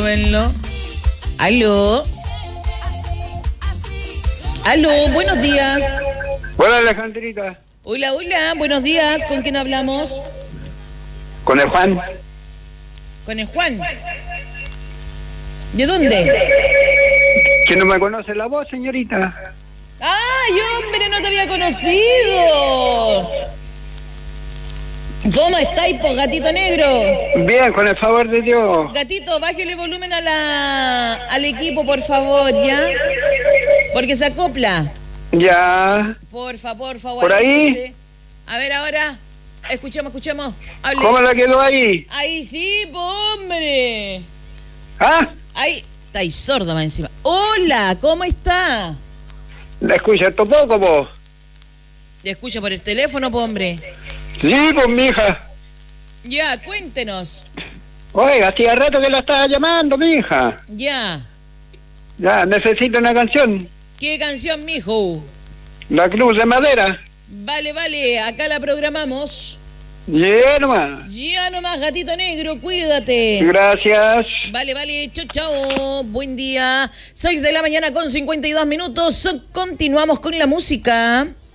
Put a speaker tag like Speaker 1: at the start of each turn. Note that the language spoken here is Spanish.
Speaker 1: verlo. Aló. Aló, buenos días.
Speaker 2: Hola, Alejandrita.
Speaker 1: Hola, hola, buenos días. ¿Con quién hablamos?
Speaker 2: Con el Juan.
Speaker 1: Con el Juan. ¿De dónde?
Speaker 2: ¿Que no me conoce la voz, señorita?
Speaker 1: ¡Ay, hombre, no te había conocido! ¿Cómo estáis, po, gatito negro?
Speaker 2: Bien, con el favor de Dios.
Speaker 1: Gatito, bájale volumen al equipo, por favor, ¿ya? Porque se acopla.
Speaker 2: Ya.
Speaker 1: Porfa.
Speaker 2: ¿Por ahí?
Speaker 1: A ver, ahora. Escuchemos. Hable.
Speaker 2: ¿Cómo la quedó ahí?
Speaker 1: Ahí sí, po, hombre.
Speaker 2: ¿Ah?
Speaker 1: Ahí. Estáis sordo más encima. Hola, ¿cómo está?
Speaker 2: ¿La escucha esto poco, vos?
Speaker 1: ¿Le escucho por el teléfono, po, hombre?
Speaker 2: Sí, pues, mija.
Speaker 1: Ya, cuéntenos.
Speaker 2: Oiga, hacía rato que la estaba llamando, mija.
Speaker 1: Ya.
Speaker 2: Ya, necesito una canción.
Speaker 1: ¿Qué canción, mijo?
Speaker 2: La Cruz de Madera.
Speaker 1: Vale, acá la programamos.
Speaker 2: Ya nomás.
Speaker 1: Ya nomás, gatito negro, cuídate.
Speaker 2: Gracias.
Speaker 1: Vale, chao. Buen día. 6 de la mañana con 52 minutos. Continuamos con la música.